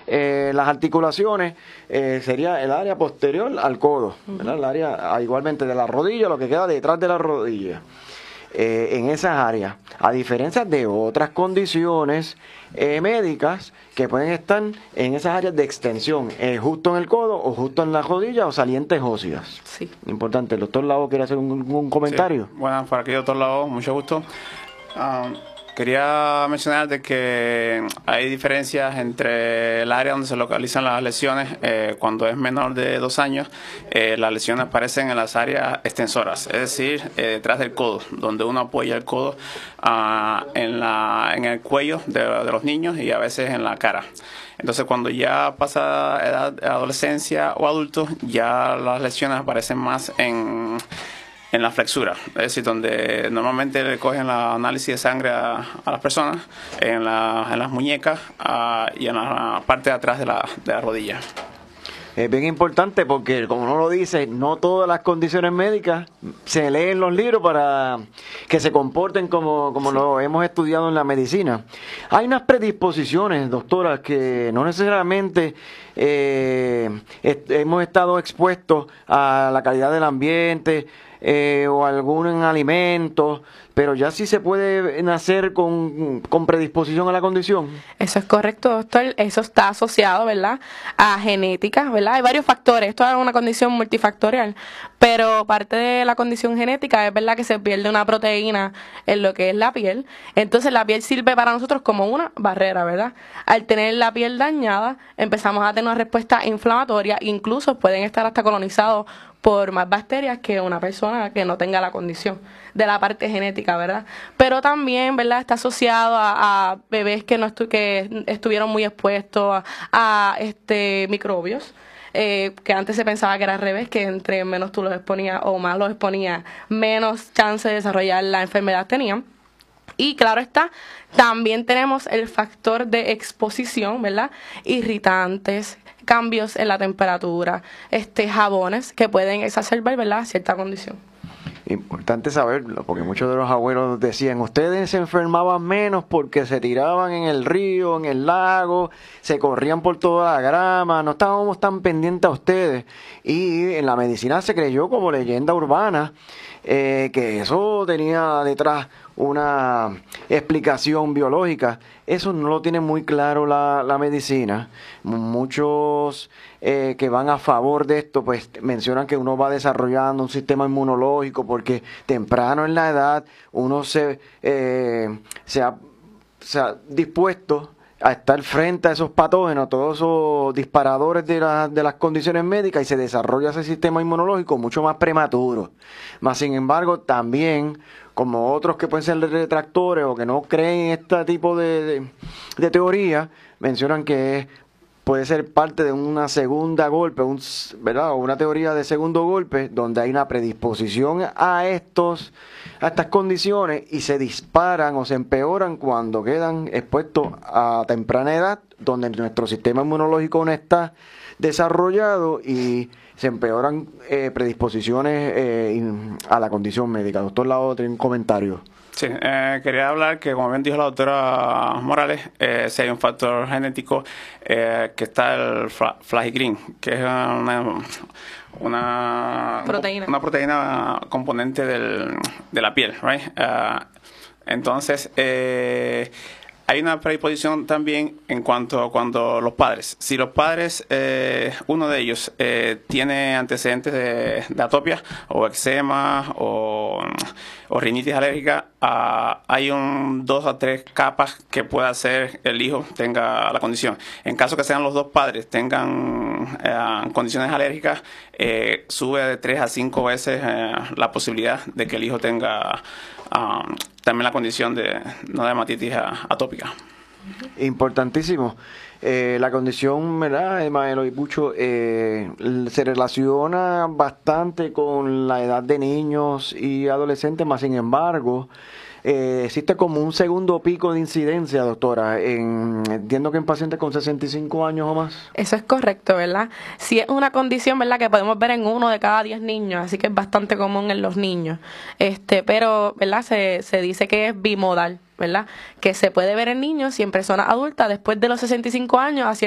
las articulaciones, sería el área posterior al codo, ¿verdad? El área igualmente de la rodilla, lo que queda detrás de la rodilla. En esas áreas, a diferencia de otras condiciones médicas que pueden estar en esas áreas de extensión, justo en el codo o justo en la rodilla o salientes óseas. Sí. Importante. El doctor Lao quiere hacer un comentario. Sí. Bueno, por aquí, doctor Lao, mucho gusto. Quería mencionar de que hay diferencias entre el área donde se localizan las lesiones. Cuando es menor de 2 años, las lesiones aparecen en las áreas extensoras, es decir, detrás del codo, donde uno apoya el codo en el cuello de los niños y a veces en la cara. Entonces, cuando ya pasa edad de adolescencia o adultos, ya las lesiones aparecen más en la flexura, es decir, donde normalmente le cogen el análisis de sangre a las personas, en las muñecas y en la parte de atrás de la rodilla. Es bien importante porque, como no lo dice, no todas las condiciones médicas se leen los libros para que se comporten como lo hemos estudiado en la medicina. Hay unas predisposiciones, doctora, que no necesariamente hemos estado expuestos a la calidad del ambiente, o algún alimento, pero ya sí se puede nacer con predisposición a la condición. Eso es correcto, doctor. Eso está asociado, ¿verdad?, a genética, ¿verdad? Hay varios factores. Esto es una condición multifactorial, pero parte de la condición genética es verdad que se pierde una proteína en lo que es la piel. Entonces la piel sirve para nosotros como una barrera, ¿verdad? Al tener la piel dañada, empezamos a tener una respuesta inflamatoria, incluso pueden estar hasta colonizados por más bacterias que una persona que no tenga la condición de la parte genética, ¿verdad? Pero también, ¿verdad?, está asociado a bebés que que estuvieron muy expuestos a microbios, que antes se pensaba que era al revés, que entre menos tú los exponías o más los exponías, menos chance de desarrollar la enfermedad tenían. Y claro está, también tenemos el factor de exposición, ¿verdad? Irritantes, cambios en la temperatura, jabones que pueden exacerbar, ¿verdad?, cierta condición. Importante saberlo, porque muchos de los abuelos decían, ustedes se enfermaban menos porque se tiraban en el río, en el lago, se corrían por toda la grama, no estábamos tan pendientes a ustedes. Y en la medicina se creyó como leyenda urbana que eso tenía detrás una explicación biológica. Eso no lo tiene muy claro la medicina. Muchos que van a favor de esto, pues mencionan que uno va desarrollando un sistema inmunológico porque temprano en la edad uno se ha dispuesto a estar frente a esos patógenos, todos esos disparadores de las condiciones médicas, y se desarrolla ese sistema inmunológico mucho más prematuro. Más sin embargo, también, como otros que pueden ser retractores o que no creen en este tipo de teoría, mencionan que puede ser parte de una segunda golpe, ¿verdad? O una teoría de segundo golpe, donde hay una predisposición a estas condiciones y se disparan o se empeoran cuando quedan expuestos a temprana edad, donde nuestro sistema inmunológico no está desarrollado y se empeoran predisposiciones a la condición médica. Doctor Lao, tiene un comentario. Sí, quería hablar que, como bien dijo la doctora Morales, si hay un factor genético que está el flagellin, que es una proteína componente de la piel, right? Entonces, hay una predisposición también en cuanto a cuando los padres. Si los padres, uno de ellos tiene antecedentes de atopia o eczema o rinitis alérgica, hay 2 a 3 capas que puede hacer el hijo tenga la condición. En caso que sean los dos padres tengan condiciones alérgicas, sube de 3 a 5 veces la posibilidad de que el hijo tenga también la condición de dermatitis atópica. Importantísimo. La condición, ¿verdad?, mieloipucho, se relaciona bastante con la edad de niños y adolescentes, más sin embargo, existe como un segundo pico de incidencia, doctora, entiendo que en pacientes con 65 años o más. Eso es correcto, ¿verdad? Si es una condición, ¿verdad?, que podemos ver en 1 de cada 10 niños, así que es bastante común en los niños. Pero, ¿verdad?, se dice que es bimodal, ¿verdad?, que se puede ver en niños y en personas adultas después de los 65 años,